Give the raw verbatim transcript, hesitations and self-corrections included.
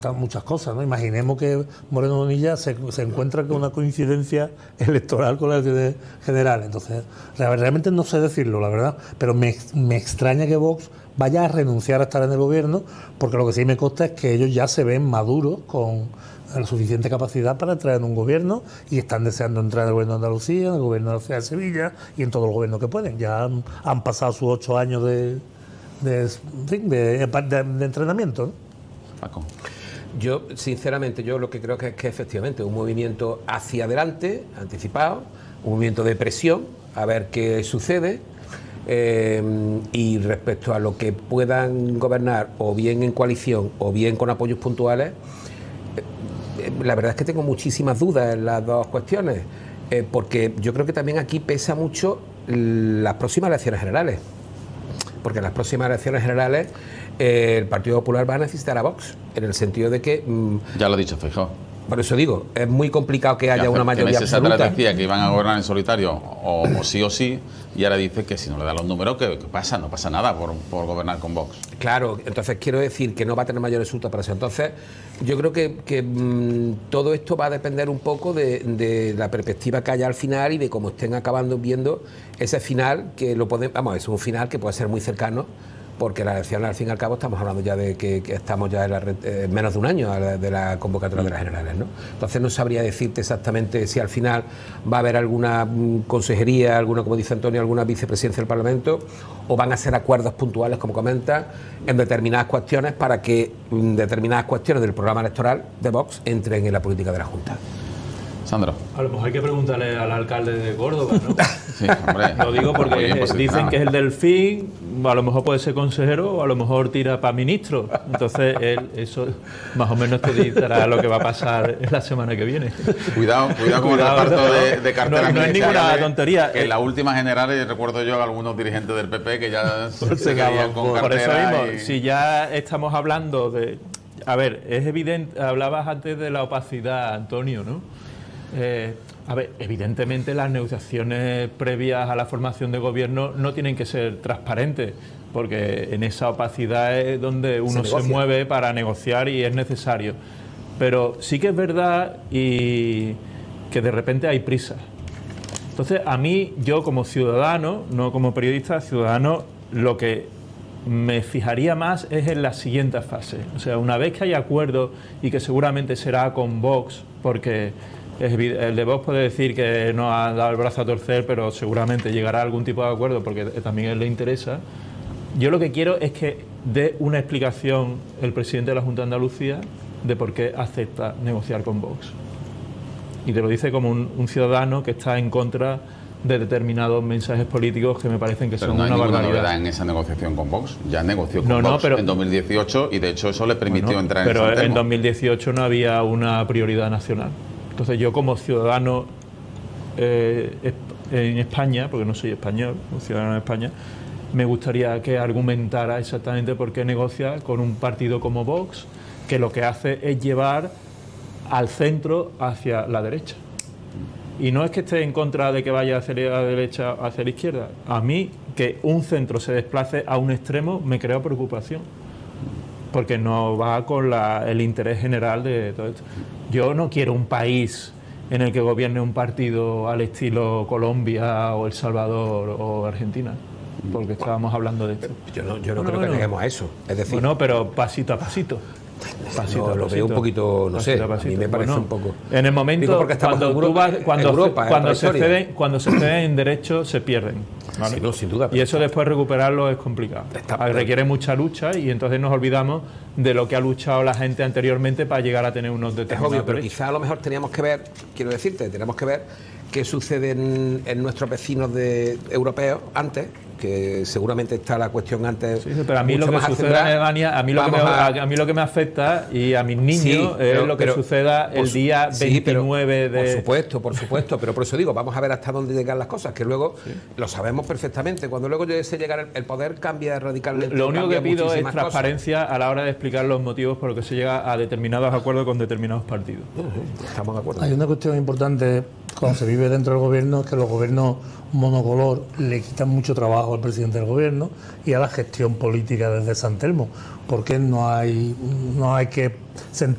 muchas cosas, ¿no? Imaginemos que Moreno Bonilla se, se encuentra con una coincidencia electoral con la elecciones generales. Entonces, realmente no sé decirlo, la verdad, pero me, me extraña que Vox vaya a renunciar a estar en el gobierno, porque lo que sí me consta es que ellos ya se ven maduros con la suficiente capacidad para entrar en un gobierno y están deseando entrar en el gobierno de Andalucía, en el gobierno de la ciudad de Sevilla y en todo el gobierno que pueden. Ya han, han pasado sus ocho años de, de, en fin, de, de, de entrenamiento, ¿no? Paco. Yo, sinceramente, yo lo que creo que es que efectivamente un movimiento hacia adelante, anticipado, un movimiento de presión, a ver qué sucede, eh, y respecto a lo que puedan gobernar o bien en coalición o bien con apoyos puntuales, eh, la verdad es que tengo muchísimas dudas en las dos cuestiones, eh, porque yo creo que también aquí pesa mucho las próximas elecciones generales, porque en las próximas elecciones generales eh, el Partido Popular va a necesitar a Vox, en el sentido de que... Mmm, ya lo ha dicho Feijóo. Por eso digo, es muy complicado que haya que una mayoría que absoluta. Sánchez decía que iban a gobernar en solitario o, o sí o sí, y ahora dice que si no le da los números, que, que pasa, no pasa nada por, por gobernar con Vox. Claro, entonces quiero decir que no va a tener mayor resultado para eso. Entonces, yo creo que, que mmm, todo esto va a depender un poco de, de la perspectiva que haya al final y de cómo estén acabando viendo ese final, que lo podemos, vamos, es un final que puede ser muy cercano, porque la elección, al fin y al cabo, estamos hablando ya de que, que estamos ya en la, eh, menos de un año de la convocatoria de las generales, ¿no? Entonces no sabría decirte exactamente si al final va a haber alguna consejería, alguna, como dice Antonio, alguna vicepresidencia del Parlamento, o van a ser acuerdos puntuales, como comenta, en determinadas cuestiones para que mm, determinadas cuestiones del programa electoral de Vox entren en la política de la Junta. Sandro. A lo mejor hay que preguntarle al alcalde de Córdoba, ¿no? Sí, hombre. Lo digo porque dicen que es el Delfín, a lo mejor puede ser consejero o a lo mejor tira para ministro. Entonces, él, eso más o menos te dictará lo que va a pasar la semana que viene. Cuidado, cuidado con Cuidado, el reparto no, de, de carteras. No, no es ninguna tontería. Que en las últimas generales recuerdo yo a algunos dirigentes del P P que ya se, se quedaban con Por eso mismo, y... si ya estamos hablando de... A ver, es evidente, hablabas antes de la opacidad, Antonio, ¿no? Eh, a ver, evidentemente las negociaciones previas a la formación de gobierno no tienen que ser transparentes, porque en esa opacidad es donde uno se, se mueve para negociar y es necesario. Pero sí que es verdad y que de repente hay prisa. Entonces, a mí, yo como ciudadano, no como periodista, ciudadano, lo que me fijaría más es en la siguiente fase. O sea, una vez que haya acuerdo, y que seguramente será con Vox, porque... el de Vox puede decir que no ha dado el brazo a torcer, pero seguramente llegará a algún tipo de acuerdo porque también a él le interesa. Yo lo que quiero es que dé una explicación el presidente de la Junta de Andalucía de por qué acepta negociar con Vox. Y te lo dice como un, un ciudadano que está en contra de determinados mensajes políticos que me parecen que pero son no hay una ninguna barbaridad. novedad en esa negociación con Vox. Ya negoció con no, no, Vox pero, en dos mil dieciocho y de hecho eso le permitió bueno, entrar en pero San Telmo. En dos mil dieciocho no había una prioridad nacional. Entonces yo como ciudadano eh, en España, porque no soy español, un ciudadano de España, me gustaría que argumentara exactamente por qué negocia con un partido como Vox, que lo que hace es llevar al centro hacia la derecha. Y no es que esté en contra de que vaya hacia la derecha o hacia la izquierda. A mí, que un centro se desplace a un extremo, me crea preocupación, porque no va con la, el interés general de todo esto. Yo no quiero un país en el que gobierne un partido al estilo Colombia o El Salvador o Argentina, porque estábamos hablando de esto. Yo no, yo no bueno, creo bueno. que lleguemos a eso. Es decir, bueno, pero pasito a pasito. Pasito, no, lo pasito, veo un poquito, no sé, pasito, pasito. a mí me parece bueno, un poco... En el momento, Digo porque estamos cuando, en Europa, tú vas, cuando, Europa, cuando, se ceden, cuando se ceden en derechos, se pierden. ¿Vale? Sí, no, sin duda. Y eso después recuperarlo es complicado. Está, requiere mucha lucha y entonces nos olvidamos de lo que ha luchado la gente anteriormente para llegar a tener unos determinados Es obvio, pero derechos. quizá a lo mejor teníamos que ver, quiero decirte, tenemos que ver qué sucede en, en nuestros vecinos de, europeos antes, que seguramente está la cuestión antes. Sí, sí, pero a mí lo que sucede en Alemania, a mí lo que, me, a... a mí lo que me afecta y a mis niños sí, pero, es lo que pero, suceda el por, día veintinueve sí, de... Por supuesto, por supuesto, pero por eso digo, vamos a ver hasta dónde llegan las cosas, que luego sí. lo sabemos perfectamente. Cuando luego se llega el, el poder cambia radicalmente. Lo único que pido es transparencia cosas. a la hora de explicar los motivos por los que se llega a determinados acuerdos con determinados partidos. Uh-huh, estamos de acuerdo. Hay una cuestión importante cuando se vive dentro del gobierno, es que los gobiernos monocolor le quitan mucho trabajo al presidente del gobierno y a la gestión política desde San Telmo, porque no hay no hay que